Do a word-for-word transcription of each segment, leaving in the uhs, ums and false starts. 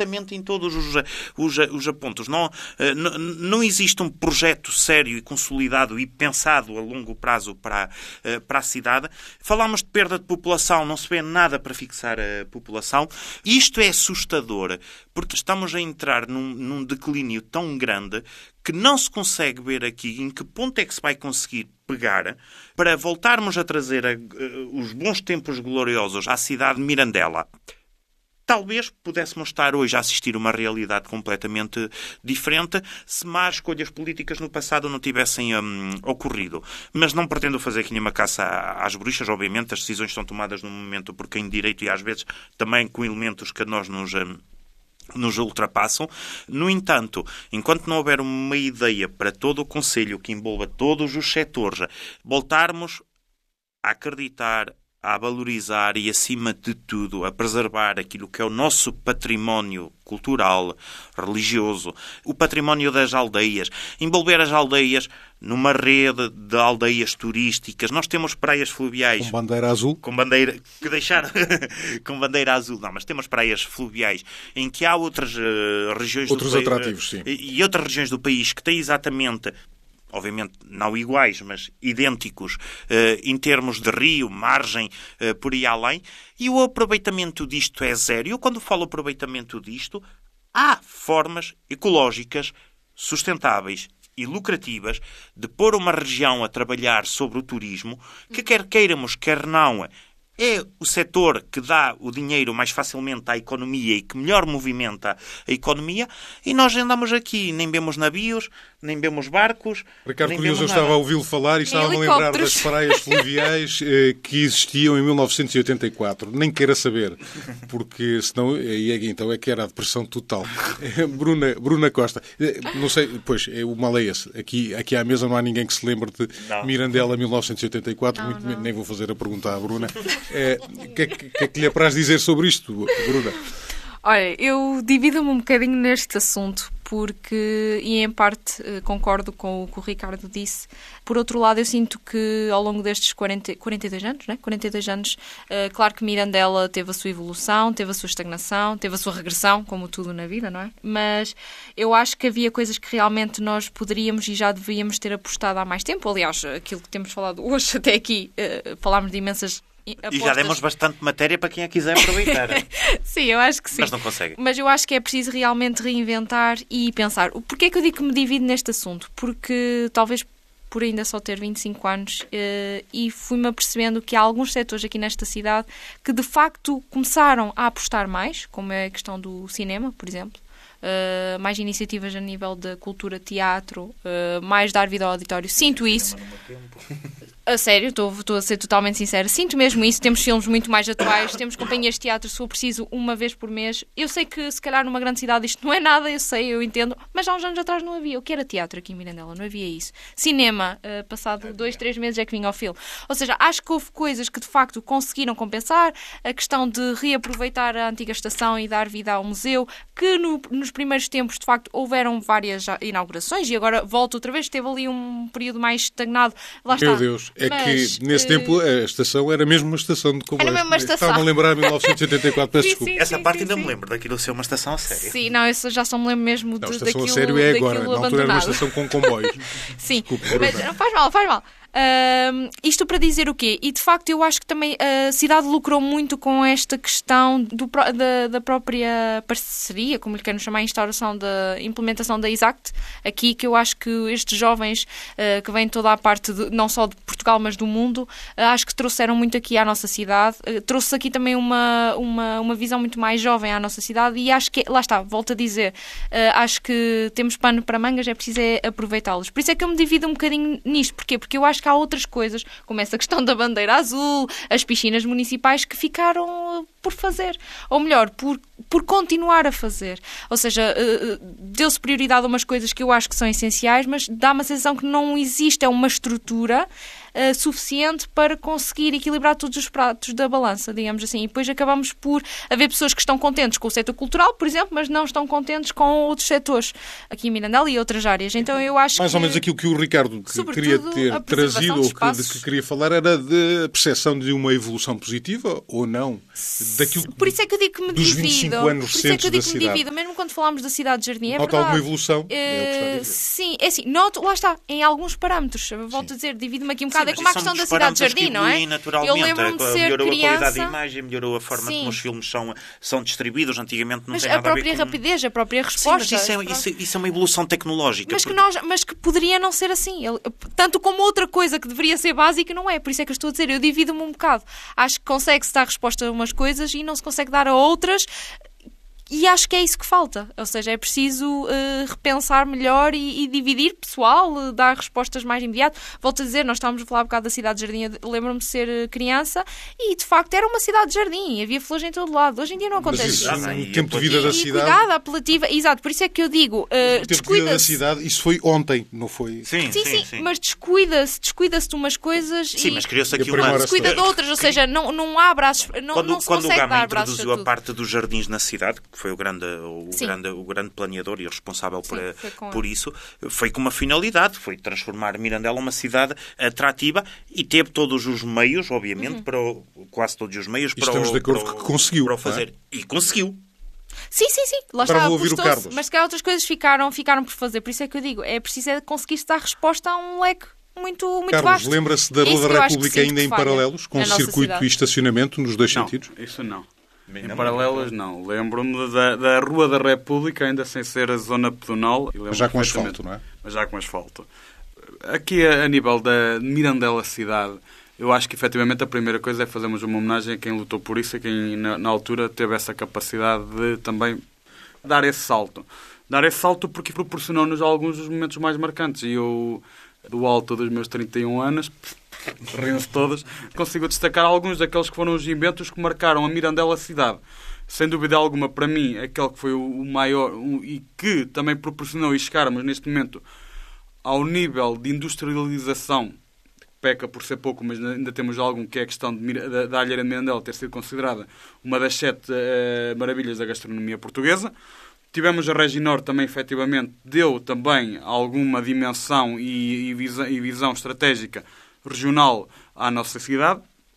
completamente em todos os, os, os apontos. Não, não, não existe um projeto sério e consolidado e pensado a longo prazo para, para a cidade. Falámos de perda de população, não se vê nada para fixar a população. Isto é assustador, porque estamos a entrar num, num declínio tão grande que não se consegue ver aqui em que ponto é que se vai conseguir pegar para voltarmos a trazer a, uh, os bons tempos gloriosos à cidade de Mirandela. Talvez pudéssemos estar hoje a assistir a uma realidade completamente diferente se más escolhas políticas no passado não tivessem um, ocorrido. Mas não pretendo fazer aqui nenhuma caça às bruxas. Obviamente, as decisões são tomadas no momento por quem de direito e às vezes também com elementos que nós nos... Um, nos ultrapassam. No entanto, enquanto não houver uma ideia para todo o Conselho que envolva todos os setores, voltarmos a acreditar, a valorizar e, acima de tudo, a preservar aquilo que é o nosso património cultural, religioso, o património das aldeias, envolver as aldeias numa rede de aldeias turísticas. Nós temos praias fluviais... Com bandeira azul? Com bandeira... Que deixar... com bandeira azul. Não, mas temos praias fluviais em que há outras uh, regiões outros do país... Outros atrativos, sim. E, e outras regiões do país que têm exatamente... obviamente não iguais, mas idênticos, eh, em termos de rio, margem, eh, por aí além, e o aproveitamento disto é zero. Eu, quando falo aproveitamento disto, há formas ecológicas, sustentáveis e lucrativas de pôr uma região a trabalhar sobre o turismo, que quer queiramos, quer não, é o setor que dá o dinheiro mais facilmente à economia e que melhor movimenta a economia, e nós andamos aqui, nem vemos navios, nem vemos barcos. Ricardo Curioso, eu estava a ouvi-lo falar e estava a lembrar das praias fluviais eh, que existiam em mil novecentos e oitenta e quatro. Nem queira saber, porque senão aí então é que era a depressão total. Bruna, Bruna Costa, não sei, pois, o mal é esse. Aqui, aqui à mesa não há ninguém que se lembre de não. Mirandela mil novecentos e oitenta e quatro, não, muito, não. Nem vou fazer a pergunta à Bruna. O é, que, que, que é que lhe apraz dizer sobre isto, Bruna? Olha, eu divido-me um bocadinho neste assunto porque, e em parte concordo com o que o Ricardo disse. Por outro lado, eu sinto que ao longo destes quarenta, quarenta e dois anos, né? quarenta e dois anos, uh, claro que Mirandela teve a sua evolução, teve a sua estagnação, teve a sua regressão, como tudo na vida, não é? Mas eu acho que havia coisas que realmente nós poderíamos e já deveríamos ter apostado há mais tempo. Aliás, aquilo que temos falado hoje até aqui, uh, falámos de imensas apostas. E já demos bastante matéria para quem a quiser aproveitar. Sim, eu acho que sim. Mas não consegue. Mas eu acho que é preciso realmente reinventar e pensar. Porquê é que eu digo que me divido neste assunto? Porque talvez por ainda só ter vinte e cinco anos uh, e fui-me apercebendo que há alguns setores aqui nesta cidade que de facto começaram a apostar mais, como é a questão do cinema, por exemplo. Uh, mais iniciativas a nível de cultura, teatro, uh, mais dar vida ao auditório. Sinto isso. A sério, estou, estou a ser totalmente sincera. Sinto mesmo isso. Temos filmes muito mais atuais, temos companhias de teatro, se for preciso, uma vez por mês. Eu sei que, se calhar, numa grande cidade isto não é nada, eu sei, eu entendo, mas há uns anos atrás não havia. O que era teatro aqui em Mirandela? Não havia isso. Cinema, uh, passado dois, três meses é que vinha ao filme. Ou seja, acho que houve coisas que, de facto, conseguiram compensar. A questão de reaproveitar a antiga estação e dar vida ao museu, que no, nos primeiros tempos, de facto, houveram várias inaugurações e agora volta outra vez. Teve ali um período mais estagnado. Lá está. Meu Deus. É mas, que nesse uh... tempo a estação era mesmo uma estação de comboio. Era mesmo uma estação. Estava-me a lembrar de mil novecentos e oitenta e quatro, peço sim, desculpa. Sim, Essa sim, parte sim, ainda sim. me lembro daquilo ser uma estação a sério. Sim, não, isso já só me lembro mesmo de, não, a estação daquilo, a sério é agora. Na altura abandonado. era uma estação com comboios. Sim, Desculpe, mas não faz mal, faz mal. Uh, isto para dizer o quê? E de facto eu acho que também a cidade lucrou muito com esta questão do, da, da própria parceria, como lhe querem chamar, a instauração da implementação da Exact, aqui, que eu acho que estes jovens uh, que vêm de toda a parte, de, não só de Portugal, mas do mundo, uh, acho que trouxeram muito aqui à nossa cidade, uh, trouxe aqui também uma, uma, uma visão muito mais jovem à nossa cidade e acho que, lá está, volto a dizer, uh, acho que temos pano para mangas, é preciso é aproveitá-los. Por isso é que eu me divido um bocadinho nisto. Porquê? Porque eu acho que há outras coisas, como essa questão da bandeira azul, as piscinas municipais, que ficaram por fazer. Ou melhor, por, por continuar a fazer. Ou seja, deu-se prioridade a umas coisas que eu acho que são essenciais, mas dá-me a sensação que não existe uma estrutura Uh, suficiente para conseguir equilibrar todos os pratos da balança, digamos assim. E depois acabamos por haver pessoas que estão contentes com o setor cultural, por exemplo, mas não estão contentes com outros setores, aqui em Mirandela e outras áreas. Então eu acho Mais que... ou menos aquilo que o Ricardo que queria ter trazido, ou que, de que queria falar, era de percepção de uma evolução positiva ou não daquilo, por isso é que eu digo que me dos divido. vinte e cinco anos Por isso é que eu digo da que me cidade. divido. Mesmo quando falamos da cidade de Jardim, é Nota verdade. alguma evolução? Uh, é o que está a dizer. sim, é assim, noto, lá está, em alguns parâmetros. Volto Sim. a dizer, divido-me aqui um bocado. Sim, é como a questão da cidade de Jardim, não é? Eu lembro-me de ser melhorou criança... a qualidade da imagem, melhorou a forma Sim. como os filmes são, são distribuídos. Antigamente não Mas tem a nada a ver própria com... rapidez, a própria Sim, resposta... mas isso é, isso, isso é uma evolução tecnológica. Mas que, porque... nós, mas que poderia não ser assim. Ele- tanto como outra coisa que deveria ser básica, não é. Por isso é que eu estou a dizer, eu divido-me um bocado. Acho que consegue-se dar resposta a umas coisas e não se consegue dar a outras. E acho que é isso que falta. Ou seja, é preciso uh, repensar melhor e, e dividir pessoal, uh, dar respostas mais imediatas. Volto a dizer, nós estávamos a falar um bocado da cidade de Jardim. Eu lembro-me de ser uh, criança e, de facto, era uma cidade de jardim. Havia flores em todo lado. Hoje em dia não Mas acontece isso, isso. Ah, o e tempo de a vida da E cidade... cuidado, apelativa. Exato, por isso é que eu digo, uh, O tempo de vida da descuida-se. cidade, isso foi ontem, não foi? Sim, Sim, sim, sim. mas descuida-se, descuida-se de umas coisas Sim, e mas criou-se e aqui aprimora-se uma... descuida de outras, ou seja, não, não há braços, não, Quando, não se quando o consegue Gama dar braços a introduziu a tudo. parte dos jardins na cidade, que foi o grande, o Sim. grande, o grande planeador e responsável por, Sim, foi com por ele. isso, foi com uma finalidade, foi transformar Mirandela uma cidade atrativa e teve todos os meios, obviamente, Uhum. para o, quase todos os meios para estamos o, de acordo para o- que conseguiu, para o não é? fazer. E conseguiu. Sim, sim, sim, lá Agora está, vou ouvir o apostou-se, Carlos. mas se calhar outras coisas ficaram, ficaram por fazer, por isso é que eu digo, é preciso é conseguir-se dar resposta a um leque muito, muito Carlos, vasto. lembra-se da É isso Rua que da eu acho que República sinto ainda que em falha paralelos, com na nossa circuito cidade. e estacionamento nos dois Não, sentidos? isso não. Bem, Em não, paralelas, não. Lembro-me da, da Rua da República, ainda sem ser a zona pedonal. e lembro Mas já com perfeitamente- asfalto, não é? Mas já com asfalto. Aqui, a, a nível da Mirandela cidade, eu acho que, efetivamente, a primeira coisa é fazermos uma homenagem a quem lutou por isso, a quem, na, na altura, teve essa capacidade de também dar esse salto. Dar esse salto porque proporcionou-nos alguns dos momentos mais marcantes. E eu, do alto dos meus trinta e um anos... riam-se todas, consigo destacar alguns daqueles que foram os inventos que marcaram a Mirandela cidade. Sem dúvida alguma, para mim, aquele que foi o maior o, e que também proporcionou e chegarmos neste momento ao nível de industrialização, que peca por ser pouco, mas ainda temos algum, que é a questão de, da, da Alheira de Mirandela ter sido considerada uma das sete uh, maravilhas da gastronomia portuguesa. Tivemos a Reginor também, efetivamente, deu também alguma dimensão e, e, visão, e visão estratégica regional à nossa cidade.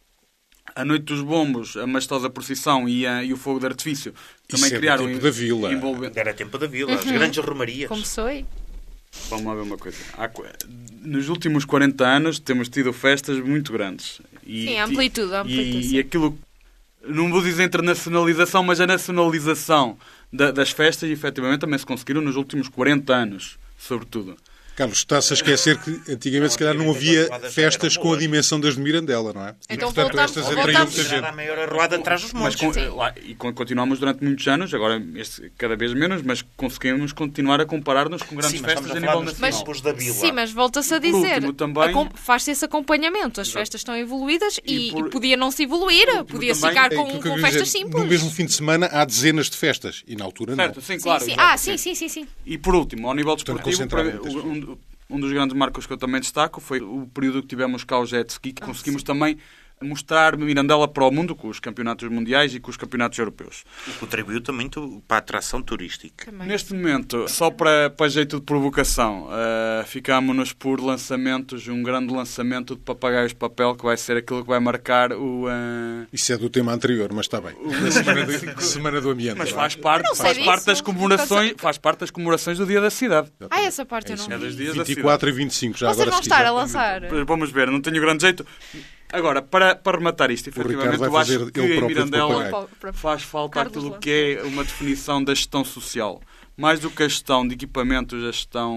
A Noite dos Bombos, a majestosa procissão e, a, e o fogo de artifício também Isso é do criaram... tempo da vila. envolvente- Era tempo da vila, as grandes romarias. Começou aí. Vamos lá ver uma coisa. Há qu- Nos últimos quarenta anos temos tido festas muito grandes. E, Sim, a amplitude, a amplitude, E, sim. e aquilo... Não vou dizer internacionalização, mas a nacionalização da- das festas, efetivamente, também se conseguiram nos últimos quarenta anos, sobretudo. Carlos, está-se a esquecer que antigamente, se calhar, não havia festas com a dimensão das de Mirandela, não é? Então e, portanto, voltamos- estas voltamos- atraíam muita Era a gente. maior arruada atrás dos Mas montes. com- lá- e con- continuamos durante muitos anos, agora este, cada vez menos, mas conseguimos continuar a comparar-nos com grandes Sim, mas festas estamos a a nível falar dos nacional. tempos da vila. Sim, mas volta-se a Por dizer, último, também- acom- faz-se esse acompanhamento, as festas estão evoluídas e, E por- e podia não se evoluir, último podia-se também- ficar É com, aquilo que eu com queria festas dizer. simples. No mesmo fim de semana há dezenas de festas e na altura Certo, não. sim, Sim, claro. sim. exato, Ah, sim, sim, sim, sim. E por último, ao nível Portanto, desportivo, para concentrar mim, muitas um, um dos grandes marcos que eu também destaco foi o período que tivemos cá ao jet ski, que conseguimos também mostrar Mirandela para o mundo com os campeonatos mundiais e com os campeonatos europeus. Contribuiu também tu- para a atração turística. Também. Neste momento, só para, para jeito de provocação, uh, ficámos-nos por lançamentos, um grande lançamento de Papagaios de Papel, que vai ser aquilo que vai marcar o... Uh, Isso é do tema anterior, mas está bem. Da semana, do, semana do Ambiente. mas não é? faz parte, Não sei faz disso. parte das comemorações, Nunca faz parte das comemorações do Dia da Cidade. Ah, essa parte eu É isso não É vi. dos dias da vinte e quatro e vinte e cinco, já Vocês agora vão se estar quiser. a lançar. Pois vamos ver, não tenho grande jeito. Agora, para, para rematar isto, efetivamente, Ricardo vai eu acho fazer que ele em próprio de Mirandela papagaio. faz falta Carlos aquilo Lança. que é uma definição da gestão social. Mais do que a gestão de equipamentos, a gestão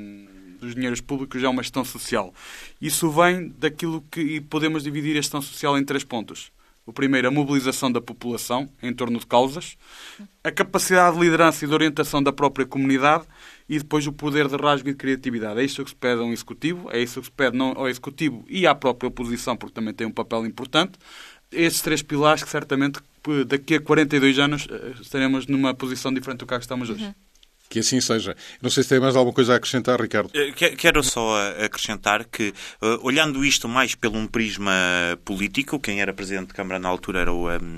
dos dinheiros públicos é uma gestão social. Isso vem daquilo que... E podemos dividir a gestão social em três pontos. O primeiro, a mobilização da população em torno de causas, a capacidade de liderança e de orientação da própria comunidade e depois o poder de rasgo e de criatividade. É isso que se pede a um executivo, é isso que se pede não ao executivo e à própria oposição, porque também tem um papel importante. Estes três pilares que certamente daqui a quarenta e dois anos estaremos numa posição diferente do que estamos hoje. Uhum. Que assim seja. Não sei se tem mais alguma coisa a acrescentar, Ricardo. Eh, que- Quero só acrescentar que, eh, olhando isto mais pelo um prisma político, quem era Presidente de Câmara na altura era o, um,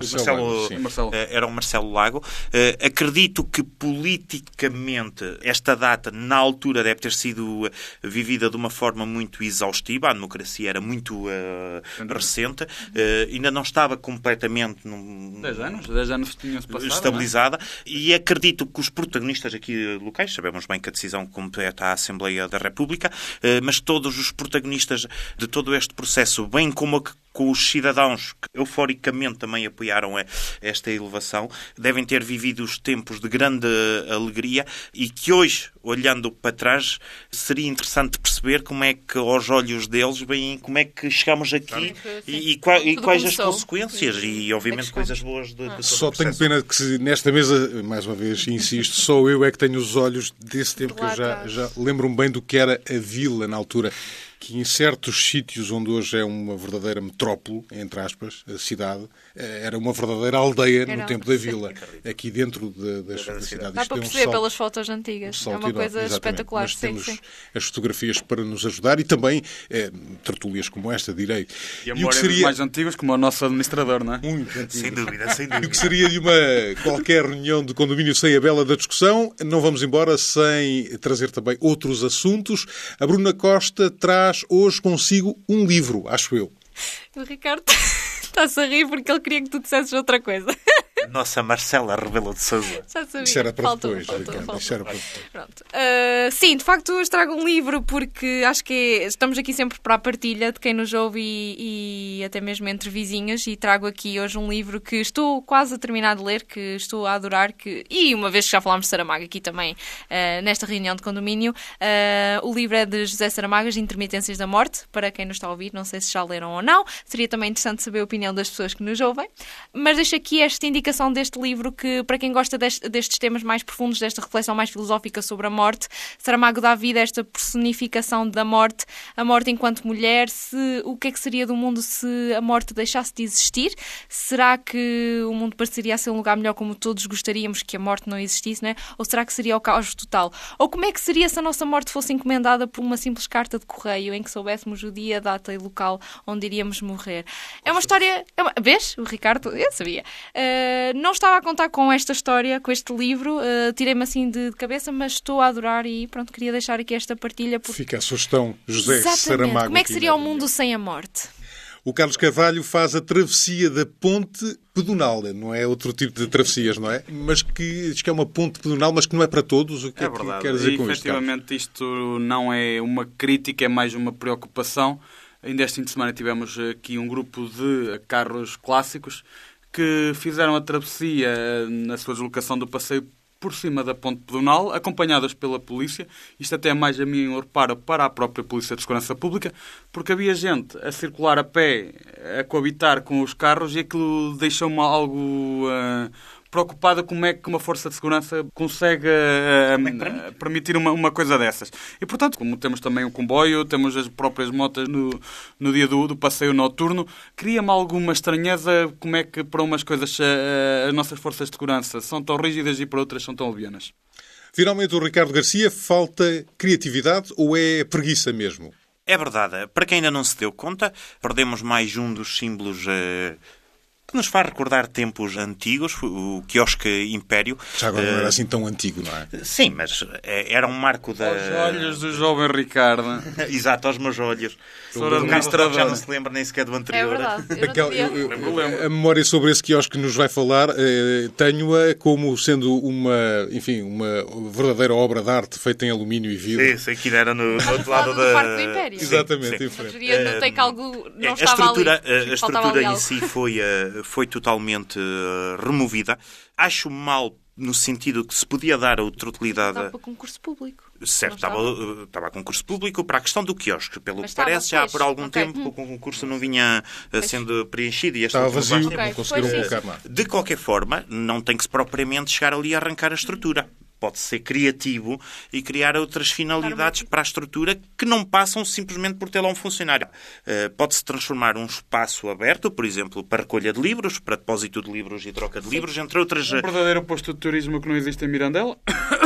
Marcelo, Marcelo, era o Marcelo Lago. Uh, acredito que politicamente esta data, na altura, deve ter sido uh, vivida de uma forma muito exaustiva. A democracia era muito uh, recente. Uh, ainda não estava completamente num, dez anos, dez anos tinham-se passado, estabilizada. E acredito que os protagonistas aqui locais, sabemos bem que a decisão compete à Assembleia da República, uh, mas todos os protagonistas de todo este processo, bem como a com os cidadãos que euforicamente também apoiaram esta elevação, devem ter vivido os tempos de grande alegria e que hoje, olhando para trás, seria interessante perceber como é que, aos olhos deles, bem, como é que chegamos aqui e, e, qual, e quais as consequências e, obviamente, coisas boas de, de todo Só o processo. tenho pena que nesta mesa, mais uma vez, insisto, só eu é que tenho os olhos desse tempo que eu já, já lembro-me bem do que era a vila na altura, que em certos sítios onde hoje é uma verdadeira metrópole, entre aspas, a cidade, era uma verdadeira aldeia era. no tempo da vila, aqui dentro de, da, da cidade. Dá para perceber um pelas fotos antigas, um é uma coisa enorme, espetacular. Nós temos sim, sim. as fotografias para nos ajudar e também é, tertulias como esta, direi. E a memória seria... dos mais antigos, como o nosso administrador, não é? Muito antigo. Sem dúvida, sem dúvida. E o que seria de uma qualquer reunião de condomínio sem a bela da discussão, não vamos embora sem trazer também outros assuntos. A Bruna Costa traz hoje consigo um livro, acho eu. O Ricardo está-se a rir porque ele queria que tu dissesses outra coisa. Nossa Marcela Rebelo de Sousa. Já sabia. Isso era para falta, depois, falta, Ricardo. falta. Isso era para depois. Pronto. Uh, sim, de facto, hoje trago um livro porque acho que é, estamos aqui sempre para a partilha de quem nos ouve e, e até mesmo entre vizinhos, e trago aqui hoje um livro que estou quase a terminar de ler, que estou a adorar, que, e uma vez que já falámos de Saramago aqui também, uh, nesta reunião de condomínio, uh, o livro é de José Saramago, As Intermitências da Morte, para quem nos está a ouvir, não sei se já leram ou não, seria também interessante saber a opinião das pessoas que nos ouvem, mas deixo aqui esta indicação deste livro que, para quem gosta deste, destes temas mais profundos, desta reflexão mais filosófica sobre a morte, Saramago dá vida a esta personificação da morte, a morte enquanto mulher, se, o que é que seria do mundo se a morte deixasse de existir? Será que o mundo pareceria ser um lugar melhor como todos gostaríamos que a morte não existisse, né? Ou será que seria o caos total? Ou como é que seria se a nossa morte fosse encomendada por uma simples carta de correio em que soubéssemos o dia, data e local onde iríamos morrer? É uma história... É uma... Vês? O Ricardo... Eu sabia. Uh, não estava a contar com esta história, com este livro, uh, tirei-me assim de cabeça, mas estou a adorar e pronto, queria deixar aqui esta partilha. Porque... Fica a sugestão, José Exatamente. Saramago. Como é que seria o mundo sem a morte? O Carlos Carvalho faz a travessia da ponte pedonal, não é outro tipo de travessias, não é? Mas que diz que é uma ponte pedonal, mas que não é para todos. O que é, é que quer dizer e, com isto? Efetivamente, isto não é uma crítica, é mais uma preocupação. Ainda este fim de semana tivemos aqui um grupo de carros clássicos que fizeram a travessia na sua deslocação do passeio por cima da ponte pedonal, acompanhadas pela polícia. Isto até é mais a mim reparo para a própria Polícia de Segurança Pública, porque havia gente a circular a pé, a coabitar com os carros, e aquilo deixou-me algo uh, preocupada como é que uma força de segurança consegue uh, uh, permitir uma, uma coisa dessas. E, portanto, como temos também o comboio, temos as próprias motas no, no dia do, do passeio noturno, cria-me alguma estranheza como é que para umas coisas uh, as nossas forças de segurança são tão rígidas e para outras são tão levianas. Finalmente, o Ricardo Garcia, falta criatividade ou é preguiça mesmo? É verdade. Para quem ainda não se deu conta, perdemos mais um dos símbolos... Uh... que nos faz recordar tempos antigos, o quiosque Império. Já agora não era assim tão antigo, não é? Sim, mas era um marco da... Aos olhos do jovem Ricardo. Exato, aos meus olhos. O administrador já não se lembra nem sequer do anterior. É verdade. Aquela, eu, eu, a memória sobre esse quiosque que nos vai falar, eh, tenho-a como sendo uma, enfim, uma verdadeira obra de arte feita em alumínio e vidro. Sim, sei que era no, no outro lado da... Parque do Império. Exatamente, sim, em frente. Não tem que algo... Não a estava estrutura, ali. A estrutura em si foi... Uh, foi totalmente uh, removida. Acho mal no sentido que se podia dar outra utilidade... Estava para concurso público. Certo, estava, estava, estava a concurso público para a questão do quiosque. Pelo Mas que parece, já fez. por algum okay. tempo hum. o concurso não vinha uh, sendo preenchido. E estava vazio, okay. não conseguiram pois colocar lá. De qualquer forma, não tem que se propriamente chegar ali a arrancar a estrutura. Pode ser criativo e criar outras finalidades para a estrutura que não passam simplesmente por ter lá um funcionário. Uh, pode-se transformar um espaço aberto, por exemplo, para recolha de livros, para depósito de livros e troca de livros, entre outras... Um verdadeiro posto de turismo que não existe em Mirandela.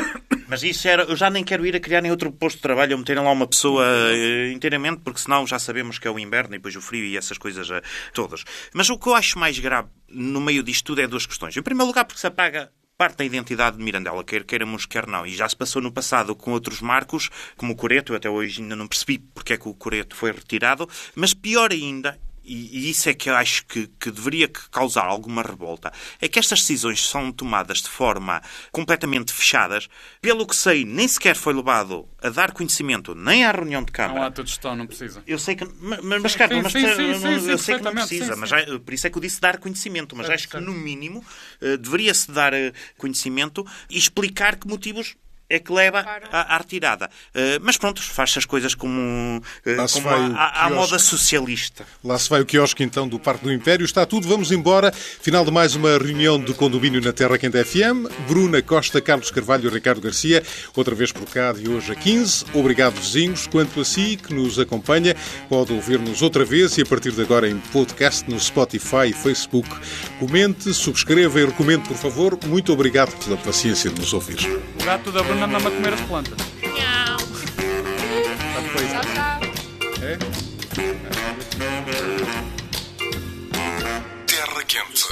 Mas isso era... Eu já nem quero ir a criar nem outro posto de trabalho ou meterem lá uma pessoa uh, inteiramente, porque senão já sabemos que é o inverno e depois o frio e essas coisas uh, todas. Mas o que eu acho mais grave no meio disto tudo é duas questões. Em primeiro lugar, porque se apaga parte da identidade de Mirandela, quer queiramos, quer não. E já se passou no passado com outros marcos, como o coreto. Eu até hoje ainda não percebi porque é que o coreto foi retirado. Mas pior ainda, e isso é que eu acho que, que deveria causar alguma revolta, é que estas decisões são tomadas de forma completamente fechadas. Pelo que sei, nem sequer foi levado a dar conhecimento nem à reunião de Câmara. Não há de gestão, não precisa. Eu sei que... Mas, mas Carlos, mas, sim, sim, sim, não, sim, eu sim, sei que não precisa. sim, Mas sim. já, por isso é que eu disse dar conhecimento. Mas certo, acho que, certo. no mínimo, uh, deveria-se dar uh, conhecimento e explicar que motivos é que leva à, à retirada. Uh, mas pronto, faz as coisas como, uh, como à, à moda socialista. Lá se vai o quiosque, então, do Parque do Império. Está tudo, vamos embora. Final de mais uma reunião de condomínio na Terra Quente F M. Bruna Costa, Carlos Carvalho e Ricardo Garcia, outra vez por cá, de hoje a quinze. Obrigado, vizinhos. Quanto a si, que nos acompanha, pode ouvir-nos outra vez e a partir de agora em podcast no Spotify e Facebook. Comente, subscreva e recomende, por favor. Muito obrigado pela paciência de nos ouvir. O gato da Bruna anda-me a comer as plantas. Tchau. Tchau, tchau. É? Terra Quente.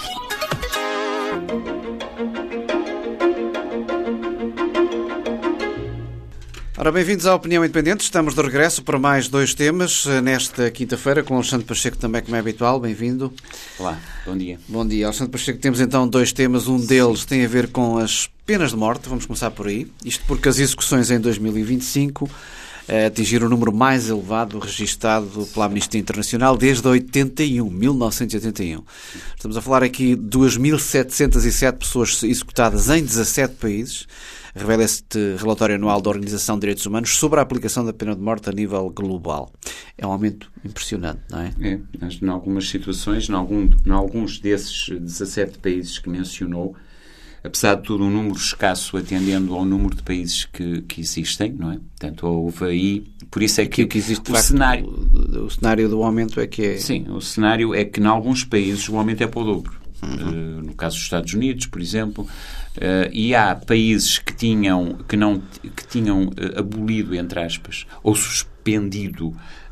Ora, bem-vindos à Opinião Independente. Estamos de regresso para mais dois temas nesta quinta-feira com o Alexandre Pacheco também, como é habitual. Bem-vindo. Olá, bom dia. Bom dia, Alexandre Pacheco. Temos então dois temas. Um deles tem a ver com as penas de morte. Vamos começar por aí. Isto porque as execuções em dois mil e vinte e cinco eh, atingiram o número mais elevado registado pela Amnistia Internacional desde oitenta e um, mil novecentos e oitenta e um. Estamos a falar aqui de duas mil setecentas e sete pessoas executadas em dezassete países. Revela este relatório anual da Organização de Direitos Humanos sobre a aplicação da pena de morte a nível global. É um aumento impressionante, não é? É, mas em algumas situações, em, algum, em alguns desses dezassete países que mencionou, apesar de tudo um número escasso atendendo ao número de países que, que existem, não é? Portanto, houve aí... Por isso é que, que, que existe, o, facto, cenário, o, o cenário do aumento é que é... Sim, o cenário é que em alguns países o aumento é para o dobro. Uhum. Uh, no caso dos Estados Unidos, por exemplo, uh, e há países que tinham, que não, que tinham uh, abolido, entre aspas, ou suspendido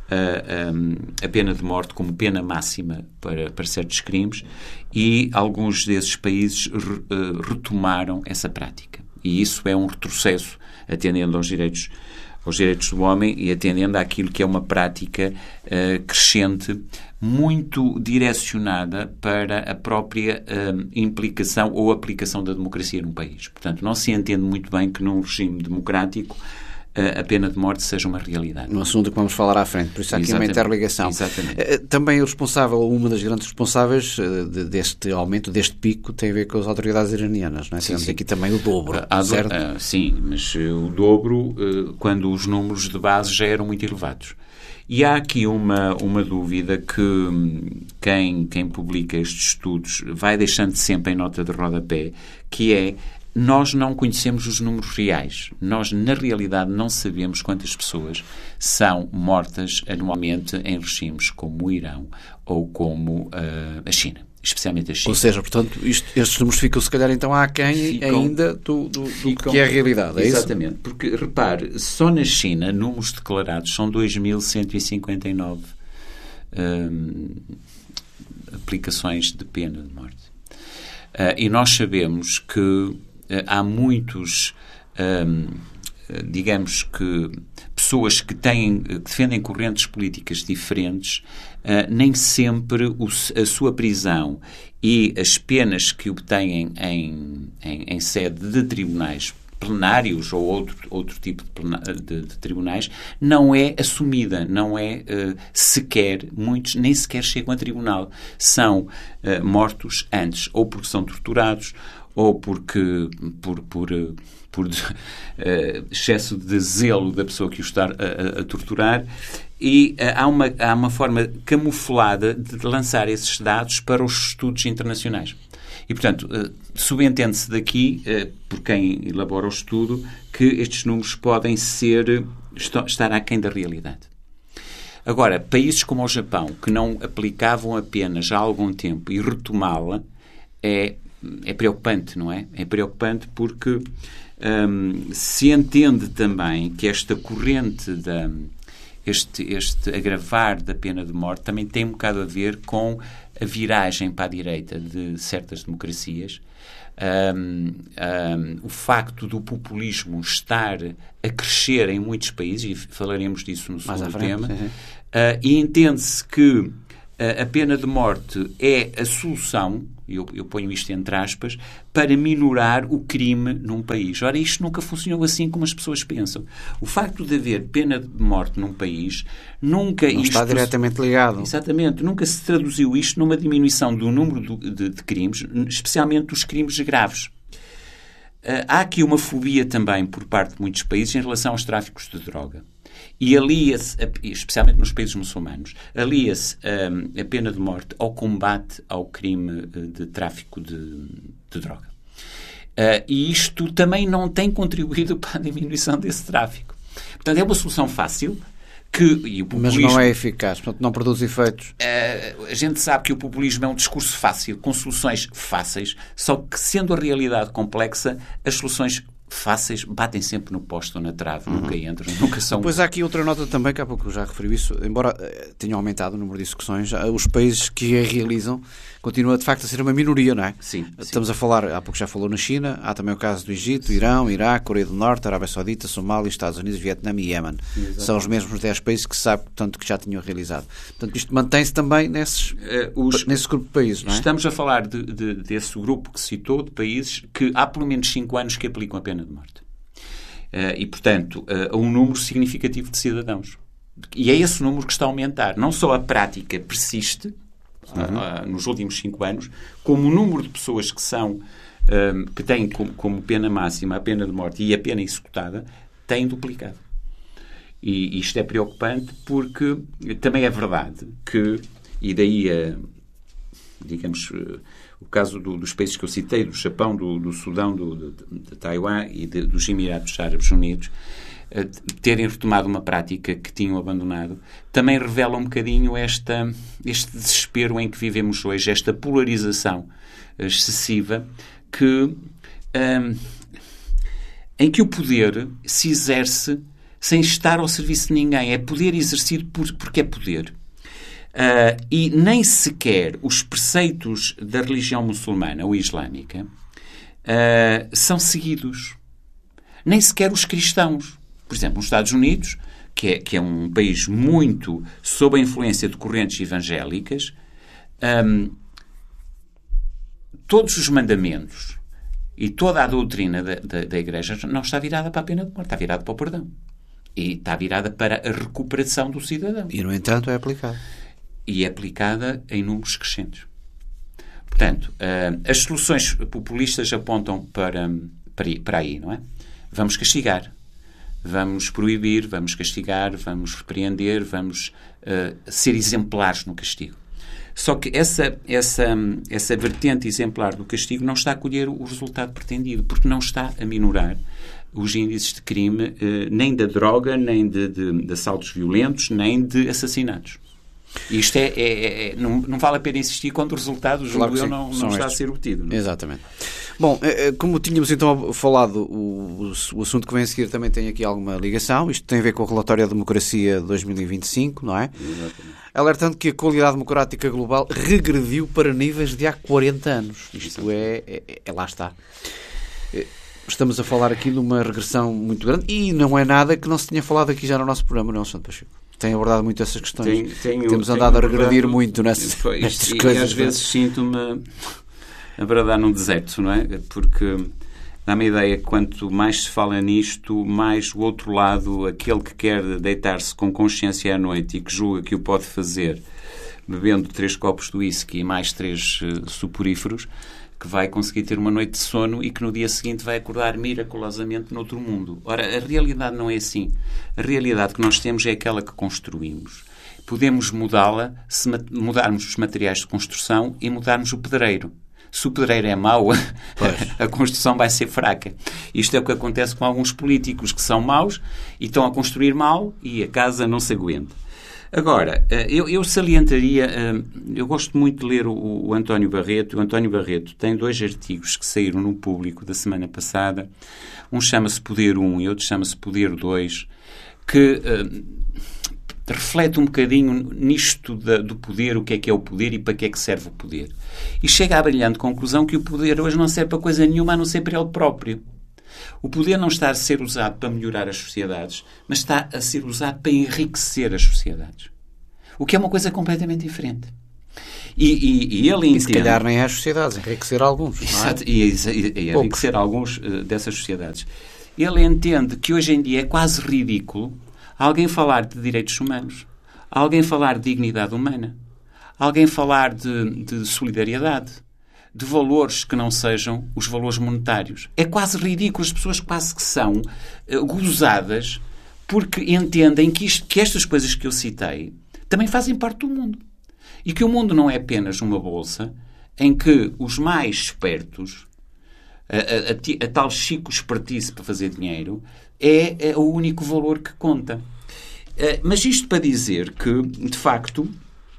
uh, um, a pena de morte como pena máxima para, para certos crimes, e alguns desses países re, uh, retomaram essa prática. E isso é um retrocesso atendendo aos direitos aos direitos do homem e atendendo àquilo que é uma prática uh, crescente, muito direcionada para a própria uh, implicação ou aplicação da democracia num país. Portanto, não se entende muito bem que num regime democrático uh, a pena de morte seja uma realidade. No assunto que vamos falar à frente, por isso há aqui Exatamente. uma interligação. Exatamente. Uh, também o responsável, uma das grandes responsáveis uh, de, deste aumento, deste pico, tem a ver com as autoridades iranianas, não é? Sim, Temos sim. aqui também o dobro, Há do, certo? uh, sim, mas uh, o dobro uh, quando os números de base já eram muito elevados. E há aqui uma, uma dúvida que hum, quem, quem publica estes estudos vai deixando sempre em nota de rodapé, que é: nós não conhecemos os números reais. Nós, na realidade, não sabemos quantas pessoas são mortas anualmente em regimes como o Irão ou como uh, a China. Especialmente a China. Ou seja, portanto, isto, estes números ficam, se calhar, então, aquém Ficam- ainda do, do, do Ficam- que é a realidade, é Exatamente. Isso? Porque, repare, só na China, números declarados são dois mil cento e cinquenta e nove hum, aplicações de pena de morte. Uh, e nós sabemos que uh, há muitos, hum, digamos que, pessoas que, têm, que defendem correntes políticas diferentes, uh, nem sempre o, a sua prisão e as penas que obtêm em, em, em sede de tribunais plenários ou outro, outro tipo de, plena, de, de tribunais não é assumida, não é uh, sequer, muitos nem sequer chegam a tribunal. São uh, mortos antes, ou porque são torturados, ou porque por, por, por uh, excesso de zelo da pessoa que o está a, a, a torturar, e uh, há, uma, há uma forma camuflada de lançar esses dados para os estudos internacionais. E, portanto, uh, subentende-se daqui, uh, por quem elabora o estudo, que estes números podem ser, estar aquém da realidade. Agora, países como o Japão, que não aplicavam a pena já há algum tempo, e retomá-la é é preocupante, não é? É preocupante porque um, se entende também que esta corrente da... Este, este agravar da pena de morte também tem um bocado a ver com a viragem para a direita de certas democracias. Um, um, o facto do populismo estar a crescer em muitos países, e falaremos disso no segundo frente, tema, sim, sim. Uh, e entende-se que uh, a pena de morte é a solução, eu, eu ponho isto entre aspas, para minorar o crime num país. Ora, isto nunca funcionou assim como as pessoas pensam. O facto de haver pena de morte num país nunca... Não isto, está diretamente ligado. Exatamente. Nunca se traduziu isto numa diminuição do número de, de, de crimes, especialmente dos crimes graves. Uh, há aqui uma fobia também por parte de muitos países em relação aos tráficos de droga. E alia-se, especialmente nos países muçulmanos, alia-se um, a pena de morte ao combate ao crime de tráfico de, de droga. Uh, e isto também não tem contribuído para a diminuição desse tráfico. Portanto, é uma solução fácil, que, e o populismo, mas não é eficaz, portanto não produz efeitos. Uh, a gente sabe que o populismo é um discurso fácil, com soluções fáceis, só que sendo a realidade complexa, as soluções fáceis batem sempre no posto ou na trave, uhum. nunca entram, nunca são... Pois há aqui outra nota também, que há pouco já referi isso, embora uh, tenha aumentado o número de execuções, uh, os países que a realizam continuam de facto a ser uma minoria, não é? Sim. Estamos sim. a falar, há pouco já falou na China, há também o caso do Egito, Irão, Iraque, Coreia do Norte, Arábia Saudita, Somália, Estados Unidos, Vietnã e Iémen. São os mesmos dez países que se sabe, portanto, que já tinham realizado. Portanto, isto mantém-se também nesses, uh, os, nesse grupo de países, não é? Estamos a falar de, de, desse grupo que citou, de países que há pelo menos cinco anos que aplicam a pena de morte. Uh, e, portanto, uh, um número significativo de cidadãos. E é esse número que está a aumentar. Não só a prática persiste, uhum. uh, uh, nos últimos cinco anos, como o número de pessoas que são, uh, que têm como, como pena máxima a pena de morte e a pena executada, tem duplicado. E isto é preocupante porque também é verdade que, e daí a, digamos... Uh, o caso do, dos países que eu citei, do Japão, do, do Sudão, do, de, de Taiwan e de, dos Emirados Árabes Unidos, uh, terem retomado uma prática que tinham abandonado, também revela um bocadinho esta, este desespero em que vivemos hoje, esta polarização excessiva, que, um, em que o poder se exerce sem estar ao serviço de ninguém. É poder exercido por, porque é poder. Uh, e nem sequer os preceitos da religião muçulmana ou islâmica uh, são seguidos. Nem sequer os cristãos. Por exemplo, nos Estados Unidos, que é, que é um país muito sob a influência de correntes evangélicas, um, todos os mandamentos e toda a doutrina da, da, da Igreja não está virada para a pena de morte, está virada para o perdão. E está virada para a recuperação do cidadão. E, no entanto, é aplicada. E é aplicada em números crescentes. Portanto, uh, as soluções populistas apontam para, para, para aí, não é? Vamos castigar, vamos proibir, vamos castigar, vamos repreender, vamos uh, ser exemplares no castigo. Só que essa, essa, essa vertente exemplar do castigo não está a colher o resultado pretendido, porque não está a minorar os índices de crime, uh, nem da droga, nem de, de, de assaltos violentos, nem de assassinatos. Isto é, é, é não, não vale a pena insistir quando o resultado, julgo claro eu, não, não está estes. a ser obtido. Não? Exatamente. Bom, como tínhamos então falado, o, o assunto que vem a seguir também tem aqui alguma ligação. Isto tem a ver com o relatório da democracia de dois mil e vinte e cinco, não é? Exatamente. Alertando que a qualidade democrática global regrediu para níveis de há quarenta anos. Isto é, é, é, lá está. Estamos a falar aqui de uma regressão muito grande e não é nada que não se tinha falado aqui já no nosso programa, não é, Alexandre Pacheco? Tem abordado muito essas questões. Tenho, tenho, Temos andado tenho a regredir abordado, muito nessas, nessas e, coisas. E às vezes sinto-me a bradar num deserto, não é? Porque dá-me a ideia que quanto mais se fala nisto, mais o outro lado, aquele que quer deitar-se com consciência à noite e que julga que o pode fazer bebendo três copos de whisky e mais três uh, suporíferos, que vai conseguir ter uma noite de sono e que no dia seguinte vai acordar miraculosamente noutro mundo. Ora, a realidade não é assim. A realidade que nós temos é aquela que construímos. Podemos mudá-la se mudarmos os materiais de construção e mudarmos o pedreiro. Se o pedreiro é mau, a construção vai ser fraca. Isto é o que acontece com alguns políticos que são maus e estão a construir mal e a casa não se aguenta. Agora, eu, eu salientaria, eu gosto muito de ler o, o António Barreto. O António Barreto tem dois artigos que saíram no Público da semana passada. Um chama-se Poder um e outro chama-se Poder dois, que uh, reflete um bocadinho nisto da, do poder, o que é que é o poder e para que é que serve o poder. E chega à brilhante conclusão que o poder hoje não serve para coisa nenhuma a não ser para ele próprio. O poder não está a ser usado para melhorar as sociedades, mas está a ser usado para enriquecer as sociedades. O que é uma coisa completamente diferente. E, e, e ele entende... E se calhar nem é as sociedades, enriquecer alguns. Exato, não é? E, e, e enriquecer alguns uh, dessas sociedades. Ele entende que hoje em dia é quase ridículo alguém falar de direitos humanos, alguém falar de dignidade humana, alguém falar de, de solidariedade, de valores que não sejam os valores monetários. É quase ridículo, as pessoas quase que são uh, gozadas porque entendem que, isto, que estas coisas que eu citei também fazem parte do mundo. E que o mundo não é apenas uma bolsa em que os mais espertos, a, a, a, a tal chico espertice para fazer dinheiro, é, é o único valor que conta. Uh, mas isto para dizer que, de facto, uh,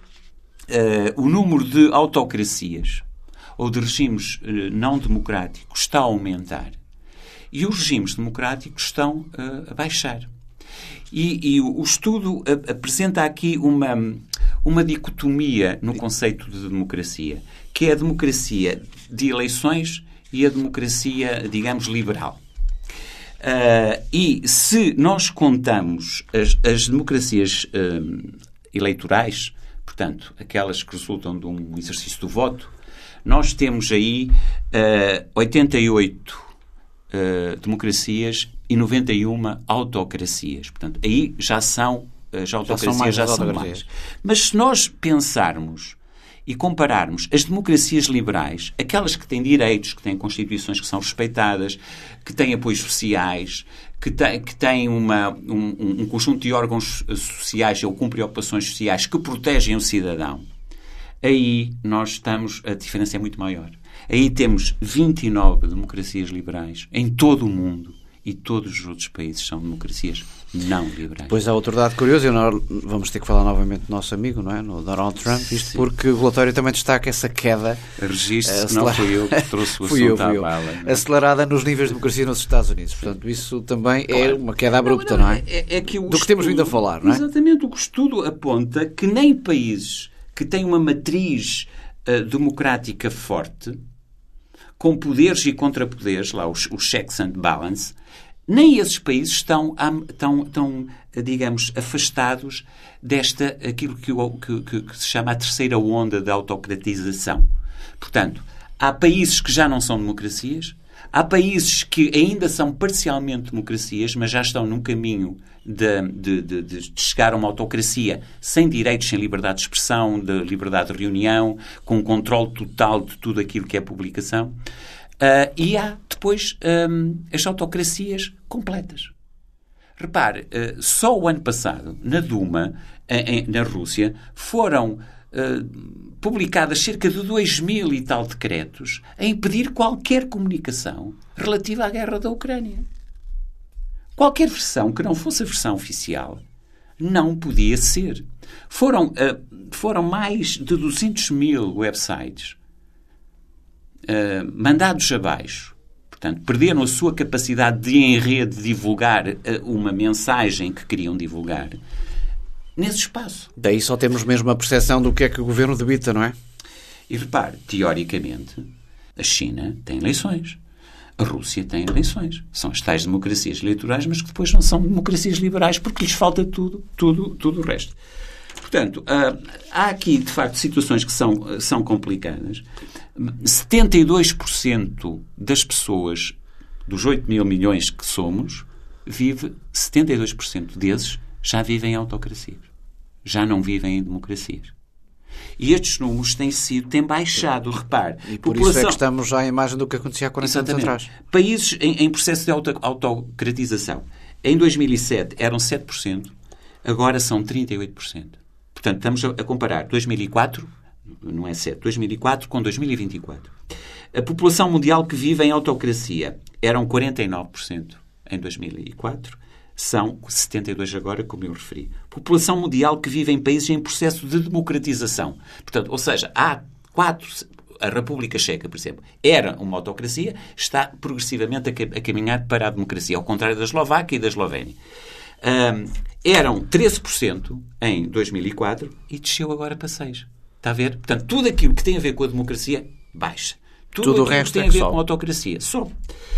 o número de autocracias ou de regimes uh, não democráticos está a aumentar e os regimes democráticos estão uh, a baixar. E, e o, o estudo a, apresenta aqui uma, uma dicotomia no conceito de democracia, que é a democracia de eleições e a democracia, digamos, liberal. Uh, e se nós contamos as, as democracias uh, eleitorais, portanto, aquelas que resultam de um exercício do voto, nós temos aí uh, oitenta e oito uh, democracias e noventa e uma autocracias. Portanto, aí já são, as autocracias já são mais. Já são mais. Mas se nós pensarmos e compararmos as democracias liberais, aquelas que têm direitos, que têm constituições que são respeitadas, que têm apoios sociais, que têm, que têm uma, um, um conjunto de órgãos sociais ou com preocupações sociais que protegem o cidadão, aí nós estamos, a diferença é muito maior. Aí temos vinte e nove democracias liberais em todo o mundo e todos os outros países são democracias não liberais. Pois há outro dado curioso, e nós vamos ter que falar novamente do nosso amigo, não é? No Donald Trump, isto Sim. porque o relatório também destaca essa queda. Registro-se, aceler... não fui eu que trouxe o assunto à bala. Acelerada nos níveis de democracia nos Estados Unidos. Portanto, isso também claro. é uma queda abrupta, não, não, não é? É, é que do estudo, que temos vindo a falar, não é? Exatamente, o que o estudo aponta que nem países que têm uma matriz uh, democrática forte, com poderes e contrapoderes, lá os, os checks and balance, nem esses países estão, estão, estão digamos, afastados desta, aquilo que, que, que se chama a terceira onda da autocratização. Portanto, há países que já não são democracias, há países que ainda são parcialmente democracias, mas já estão num caminho de, de, de, de chegar a uma autocracia sem direitos, sem liberdade de expressão, de liberdade de reunião, com controle total de tudo aquilo que é publicação. Uh, e há depois um, as autocracias completas. Repare, uh, só o ano passado, na Duma, em, em, na Rússia, foram uh, publicadas cerca de dois mil e tal decretos a impedir qualquer comunicação relativa à guerra da Ucrânia. Qualquer versão que não fosse a versão oficial não podia ser. Foram, uh, foram mais de duzentos mil websites Uh, mandados abaixo, portanto, perderam a sua capacidade de em rede divulgar uh, uma mensagem que queriam divulgar nesse espaço. Daí só temos mesmo a percepção do que é que o governo debita, não é? E repare, teoricamente, a China tem eleições, a Rússia tem eleições. São as tais democracias eleitorais, mas que depois não são democracias liberais porque lhes falta tudo, tudo, tudo o resto. Portanto, uh, há aqui, de facto, situações que são, são complicadas. setenta e dois por cento das pessoas, dos oito mil milhões que somos, vive, setenta e dois por cento desses já vivem em autocracias. Já não vivem em democracias. E estes números têm sido, têm baixado, repare. E por população... isso é que estamos já à imagem do que acontecia há quarenta anos atrás. Países em, em processo de auto, autocratização. Em dois mil e sete eram sete por cento, agora são trinta e oito por cento. Portanto, estamos a comparar dois mil e quatro, não é sete, dois mil e quatro com dois mil e vinte e quatro. A população mundial que vive em autocracia eram quarenta e nove por cento em dois mil e quatro, são setenta e dois agora, como eu referi. População mundial que vive em países em processo de democratização. Portanto, ou seja, há quatro... A República Checa, por exemplo, era uma autocracia, está progressivamente a caminhar para a democracia, ao contrário da Eslováquia e da Eslovénia. Um, eram treze por cento em dois mil e quatro e desceu agora para seis por cento. Está a ver? Portanto, tudo aquilo que tem a ver com a democracia, baixa. Tudo, tudo o resto que tem é a ver com a autocracia, sobe.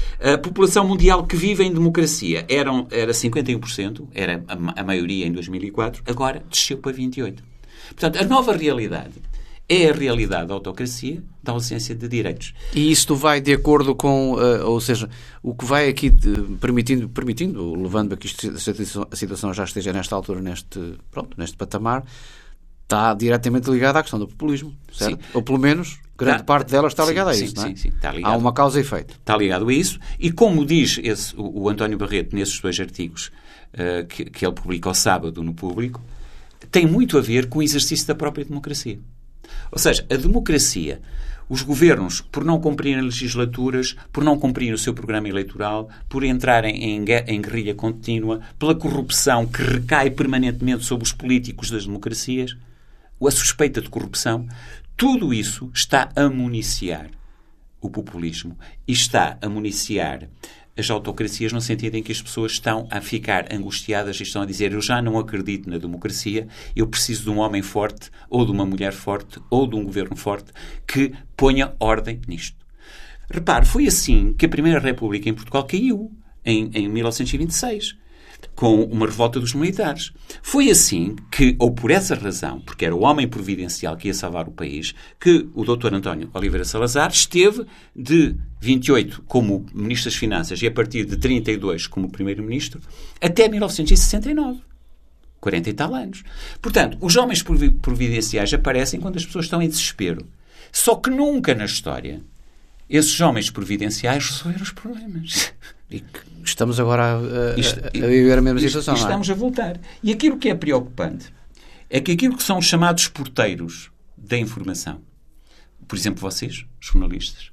A população mundial que vive em democracia eram, era cinquenta e um por cento, era a, a maioria em dois mil e quatro, agora desceu para vinte e oito por cento. Portanto, a nova realidade é a realidade da autocracia, da ausência de direitos. E isto vai de acordo com, uh, ou seja, o que vai aqui de, permitindo, permitindo, levando a que isto, a situação já esteja nesta altura, neste, pronto, neste patamar, está diretamente ligada à questão do populismo, certo? Sim. Ou pelo menos, grande tá, parte dela está ligada sim, a isso, sim, não é? Sim, sim, está ligado. Há uma causa e efeito. Está ligado a isso, e como diz esse, o, o António Barreto nesses dois artigos uh, que, que ele publica ao sábado no Público, tem muito a ver com o exercício da própria democracia. Ou seja, a democracia, os governos, por não cumprirem legislaturas, por não cumprirem o seu programa eleitoral, por entrarem em, em guerrilha contínua, pela corrupção que recai permanentemente sobre os políticos das democracias, a suspeita de corrupção, tudo isso está a municiar o populismo e está a municiar as autocracias no sentido em que as pessoas estão a ficar angustiadas e estão a dizer: eu já não acredito na democracia, eu preciso de um homem forte, ou de uma mulher forte, ou de um governo forte que ponha ordem nisto. Repare, foi assim que a Primeira República em Portugal caiu, em, em mil novecentos e vinte e seis, com uma revolta dos militares. Foi assim que, ou por essa razão, porque era o homem providencial que ia salvar o país, que o doutor António Oliveira Salazar esteve de vinte e oito como Ministro das Finanças e a partir de trinta e dois como Primeiro-Ministro até mil novecentos e sessenta e nove. quarenta e tal anos. Portanto, os homens providenciais aparecem quando as pessoas estão em desespero. Só que nunca na história esses homens providenciais resolveram os problemas. E que estamos agora a, a, isto, a viver a mesma situação. E estamos não é? a voltar. E aquilo que é preocupante é que aquilo que são os chamados porteiros da informação, por exemplo, vocês, jornalistas,